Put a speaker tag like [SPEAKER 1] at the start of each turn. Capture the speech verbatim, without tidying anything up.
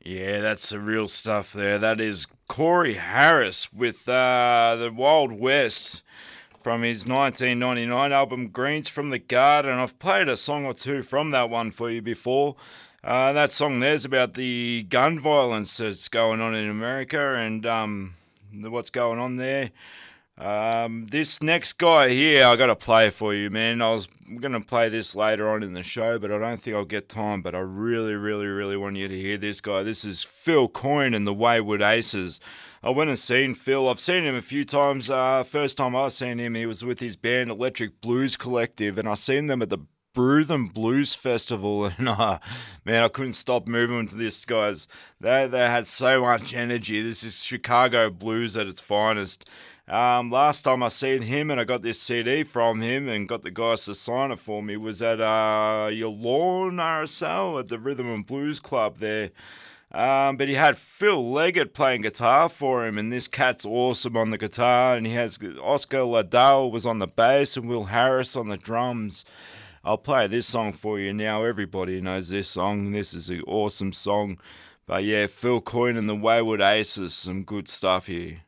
[SPEAKER 1] Yeah, that's the real stuff there. That is Corey Harris with uh, the Wild West from his nineteen ninety-nine album Greens from the Garden. I've played a song or two from that one for you before. Uh, that song there's about the gun violence that's going on in America and um, what's going on there. Um, this next guy here, I got to play for you, man. I was going to play this later on in the show, but I don't think I'll get time. But I really, really, really want you to hear this guy. This is Phil Coyne and the Wayward Aces. I went and seen Phil. I've seen him a few times. Uh, first time I seen him, he was with his band Electric Blues Collective, and I seen them at the Brutham Blues Festival, and uh, man, I couldn't stop moving to this, guys. They they had so much energy. This is Chicago blues at its finest. Um, last time I seen him and I got this C D from him and got the guys to sign it for me was at uh, your lawn R S L at the Rhythm and Blues Club there. Um, but he had Phil Leggett playing guitar for him, and this cat's awesome on the guitar. And he has Oscar Liddell was on the bass and Will Harris on the drums. I'll play this song for you now. Everybody knows this song. This is an awesome song. But yeah, Phil Coyne and the Wayward Aces, some good stuff here.